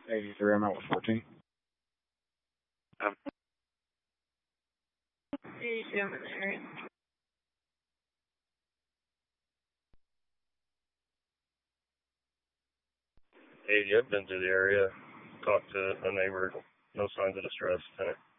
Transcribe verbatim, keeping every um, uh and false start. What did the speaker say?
eighty-three, I'm out with fourteen. Um, eighty-two, I'm in the area. eighty, I've been to the area, talked to a neighbor, no signs of distress.